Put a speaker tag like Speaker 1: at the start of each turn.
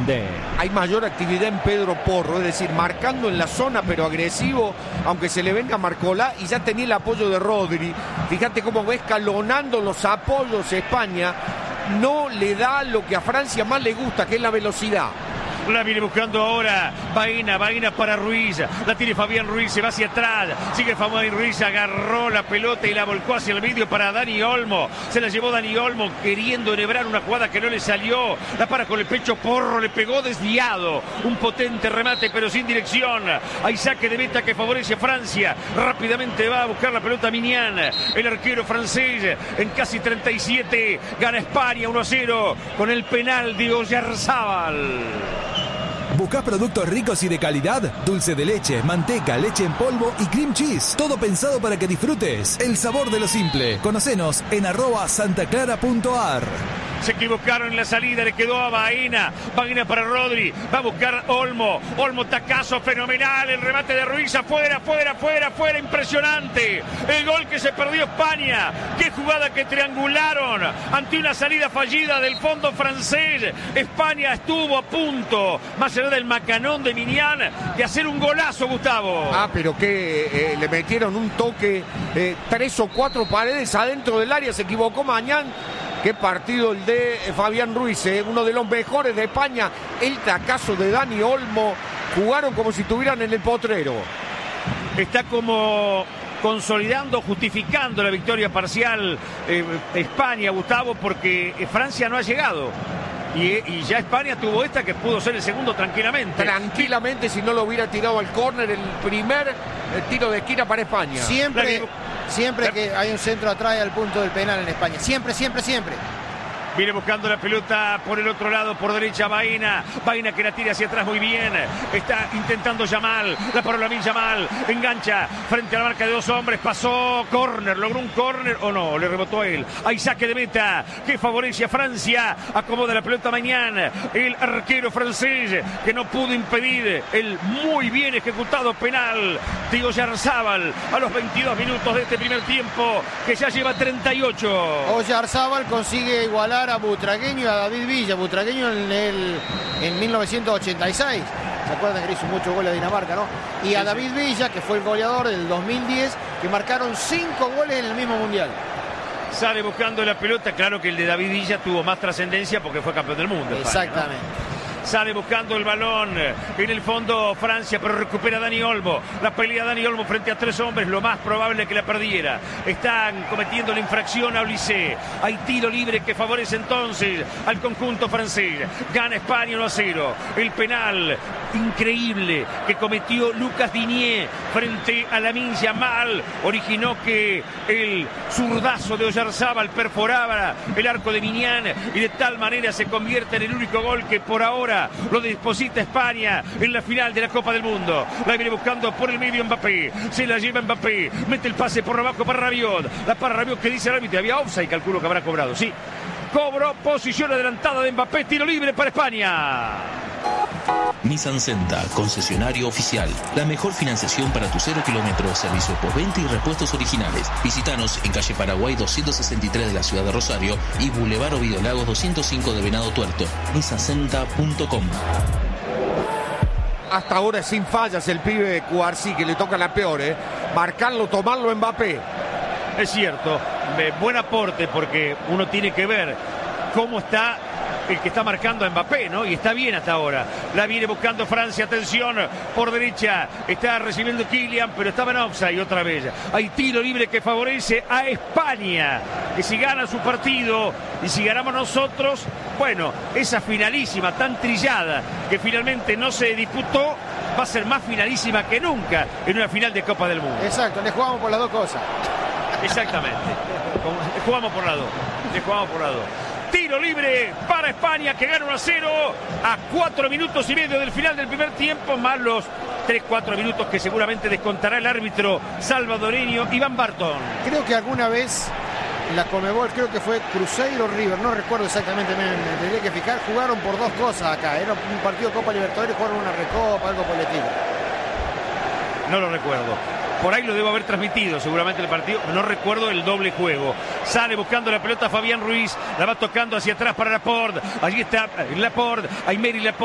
Speaker 1: Conde.
Speaker 2: Hay mayor actividad en Pedro Porro, es decir, marcando en la zona pero agresivo, aunque se le venga Marcolá, y ya tenía el apoyo de Rodri. Fíjate cómo va escalonando los apoyos España. No le da lo que a Francia más le gusta, que es la velocidad.
Speaker 3: La viene buscando ahora Baena para Ruiz, la tiene Fabián Ruiz, se va hacia atrás, sigue Fabián Ruiz, agarró la pelota y la volcó hacia el medio para Dani Olmo, se la llevó Dani Olmo queriendo enhebrar una jugada que no le salió, la para con el pecho, Porro le pegó desviado, un potente remate pero sin dirección, hay saque de meta que favorece a Francia, rápidamente va a buscar la pelota Mignan, el arquero francés en casi 37, gana España 1-0 con el penal de Oyarzábal.
Speaker 4: ¿Buscás productos ricos y de calidad? Dulce de leche, manteca, leche en polvo y cream cheese. Todo pensado para que disfrutes el sabor de lo simple. Conocenos en @santaclara.ar.
Speaker 3: Se equivocaron en la salida, le quedó a Baena para Rodri, va a buscar Olmo, tacazo fenomenal, el remate de Ruiz, afuera, impresionante, el gol que se perdió España, qué jugada que triangularon, ante una salida fallida del fondo francés, España estuvo a punto, más allá del macanón de Mignan, de hacer un golazo, Gustavo.
Speaker 2: Pero que le metieron un toque, 3 o 4 paredes adentro del área, se equivocó Mañán. Qué partido el de Fabián Ruiz, uno de los mejores de España. El tacazo de Dani Olmo. Jugaron como si estuvieran en el potrero.
Speaker 3: Está como consolidando, justificando la victoria parcial España, Gustavo, porque Francia no ha llegado. Y ya España tuvo esta que pudo ser el segundo tranquilamente.
Speaker 2: Tranquilamente, si no lo hubiera tirado al córner, el primer tiro de esquina para España.
Speaker 5: Siempre que hay un centro atrás al punto del penal en España. Siempre.
Speaker 3: Viene buscando la pelota por el otro lado, por derecha Baena que la tira hacia atrás muy bien. Está intentando Yamal, la para Lamine Yamal, engancha frente a la marca de 2 hombres, pasó, córner, logró un córner o no, le rebotó a él. Hay saque de meta que favorece a Francia, acomoda la pelota Mañana, el arquero francés que no pudo impedir el muy bien ejecutado penal de Oyarzábal a los 22 minutos de este primer tiempo, que ya lleva 38.
Speaker 5: Oyarzábal consigue igualar a Butragueño y a David Villa. Butragueño en 1986. ¿Se acuerdan que le hizo muchos goles a Dinamarca, no? Y a David Villa, que fue el goleador del 2010, que marcaron 5 goles en el mismo mundial.
Speaker 3: Sale buscando la pelota. Claro que el de David Villa tuvo más trascendencia porque fue campeón del mundo.
Speaker 5: Exactamente.
Speaker 3: España, ¿no? Sale buscando el balón en el fondo Francia, pero recupera Dani Olmo. La pelea Dani Olmo frente a 3 hombres, lo más probable es que la perdiera. Están cometiendo la infracción a Olise. Hay tiro libre que favorece entonces al conjunto francés. Gana España 1-0. El penal increíble que cometió Lucas Digne frente a Lamine Yamal originó que el zurdazo de Oyarzábal perforaba el arco de Mignan y de tal manera se convierte en el único gol que por ahora lo deposita España en la final de la Copa del Mundo. La viene buscando por el medio Mbappé, se la lleva Mbappé, mete el pase por abajo para Rabiot, la para Rabiot que dice el árbitro, había offside, calculo que habrá cobrado, sí, cobró, posición adelantada de Mbappé, tiro libre para España.
Speaker 6: Nissan Senta, concesionario oficial. La mejor financiación para tu 0 kilómetros, servicio postventa y repuestos originales. Visítanos en calle Paraguay 263 de la ciudad de Rosario y Boulevard Ovidio Lagos 205 de Venado Tuerto. nissancenta.com.
Speaker 2: Hasta ahora sin fallas el pibe de Cuarcí, que le toca la peor, marcarlo, tomarlo Mbappé.
Speaker 3: Es cierto, buen aporte porque uno tiene que ver cómo está el que está marcando a Mbappé, ¿no? Y está bien hasta ahora. La viene buscando Francia, atención, por derecha, está recibiendo Kylian, pero estaba en offside otra vez. Hay tiro libre que favorece a España, que si gana su partido y si ganamos nosotros, bueno, esa finalísima tan trillada que finalmente no se disputó, va a ser más finalísima que nunca en una final de Copa del Mundo.
Speaker 5: Exacto, le jugamos por las dos cosas.
Speaker 3: Exactamente, le jugamos por las dos. Tiro libre para España que gana 1-0 a 4 minutos y medio del final del primer tiempo, más los 3-4 minutos que seguramente descontará el árbitro salvadoreño Iván Barton.
Speaker 5: Creo que alguna vez la Conmebol, creo que fue Cruzeiro River, no recuerdo exactamente, me tendría que fijar, jugaron por 2 cosas acá, era un partido Copa Libertadores, jugaron una recopa, algo por el estilo.
Speaker 3: No lo recuerdo. Por ahí lo debo haber transmitido seguramente el partido, no recuerdo el doble juego. Sale buscando la pelota Fabián Ruiz, la va tocando hacia atrás para Laporte, allí está Laporte, Aymeri Laporte.